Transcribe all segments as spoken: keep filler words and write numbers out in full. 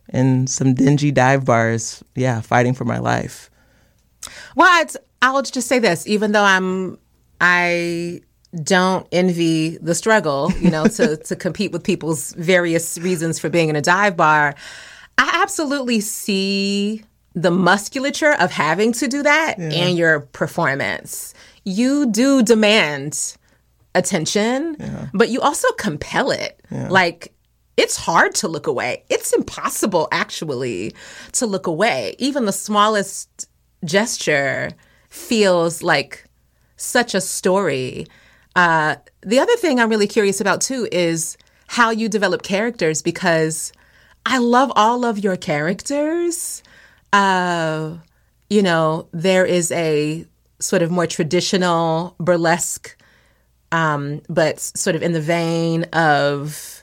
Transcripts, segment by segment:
in some dingy dive bars, yeah, fighting for my life. Well, it's, I'll just say this, even though I'm, I don't envy the struggle, you know, to, to compete with people's various reasons for being in a dive bar, I absolutely see the musculature of having to do that yeah. in your performance. You do demand attention, yeah. but you also compel it. Yeah. Like, it's hard to look away. It's impossible, actually, to look away. Even the smallest gesture feels like such a story. Uh, the other thing I'm really curious about, too, is how you develop characters, because I love all of your characters. Uh, you know, there is a sort of more traditional burlesque, um, but sort of in the vein of,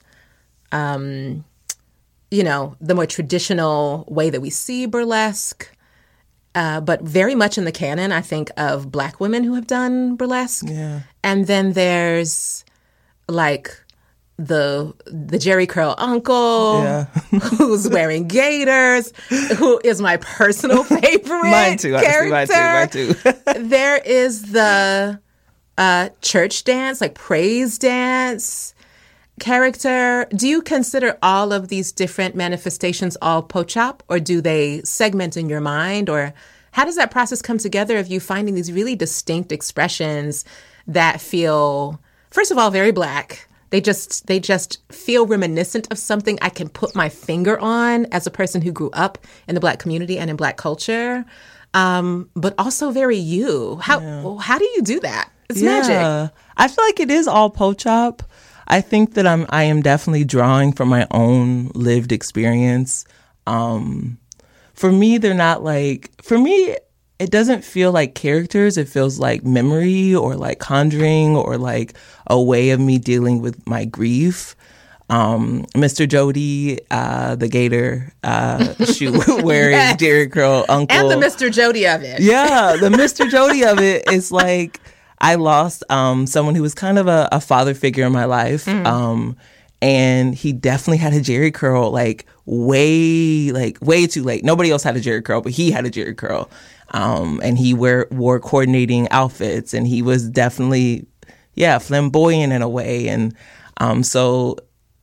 um, you know, the more traditional way that we see burlesque. Uh, but very much in the canon, I think, of Black women who have done burlesque. Yeah. And then there's, like, the the Jerry Curl uncle yeah. who's wearing gaiters, who is my personal favorite mine too, character. Mine too, mine too. There is the uh, church dance, like praise dance character. Do you consider all of these different manifestations all po-chop, or do they segment in your mind? Or how does that process come together of you finding these really distinct expressions that feel, first of all, very Black? They just they just feel reminiscent of something I can put my finger on as a person who grew up in the Black community and in Black culture, um, but also very you. How yeah. how do you do that? It's yeah. magic. I feel like it is all po-chop. I think that I'm I am definitely drawing from my own lived experience. Um, for me, they're not like for me. It doesn't feel like characters. It feels like memory or like conjuring or like a way of me dealing with my grief. Um, Mister Jody, uh, the gator uh, shoe wearing yes. Jerry Curl uncle. And the Mister Jody of it. Yeah, the Mister Jody of it is like, I lost um, someone who was kind of a, a father figure in my life. Mm. Um, and he definitely had a Jerry Curl like way, like way too late. Nobody else had a Jerry Curl, but he had a Jerry Curl. Um, and he wear, wore coordinating outfits, and he was definitely, yeah, flamboyant in a way. And um, so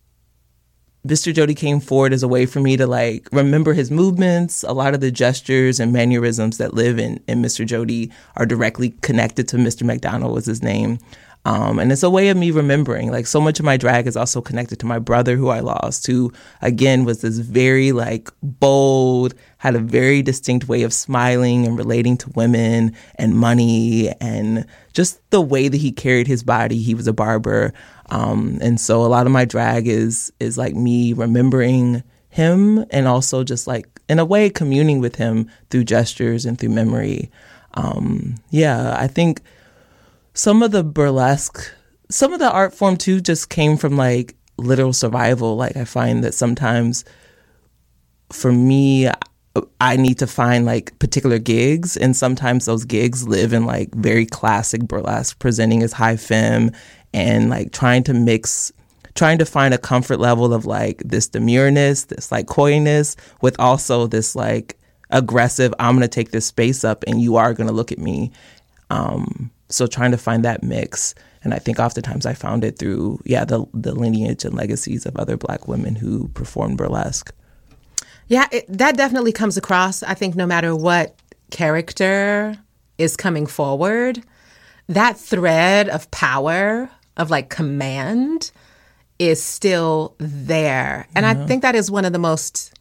Mister Jody came forward as a way for me to like remember his movements. A lot of the gestures and mannerisms that live in, in Mister Jody are directly connected to Mister McDonald was his name. Um, and it's a way of me remembering, like, so much of my drag is also connected to my brother who I lost, who, again, was this very, like, bold, had a very distinct way of smiling and relating to women and money and just the way that he carried his body. He was a barber. Um, and so a lot of my drag is, is like me remembering him and also just like, in a way, communing with him through gestures and through memory. Um, yeah, I think some of the burlesque, some of the art form too just came from like literal survival. Like I find that sometimes for me, I need to find like particular gigs, and sometimes those gigs live in like very classic burlesque, presenting as high femme and like trying to mix, trying to find a comfort level of like this demureness, this like coyness with also this like aggressive, I'm going to take this space up and you are going to look at me. Um, So trying to find that mix. And I think oftentimes I found it through, yeah, the the lineage and legacies of other Black women who performed burlesque. Yeah, it, that definitely comes across. I think no matter what character is coming forward, that thread of power, of like command, is still there. And yeah. I think that is one of the most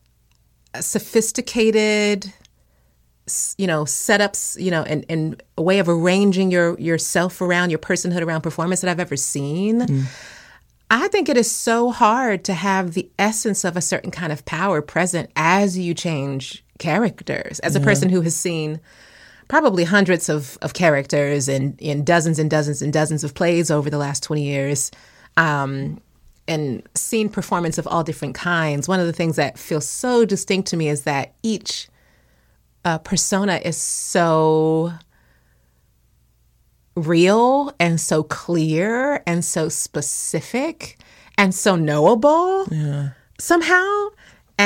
sophisticated, you know, setups, you know, and, and a way of arranging your yourself around, your personhood around performance that I've ever seen. Mm. I think it is so hard to have the essence of a certain kind of power present as you change characters. As a yeah. person who has seen probably hundreds of, of characters in, in dozens and dozens and dozens of plays over the last twenty years, um, and seen performance of all different kinds, one of the things that feels so distinct to me is that each Uh, persona is so real and so clear and so specific and so knowable yeah. somehow.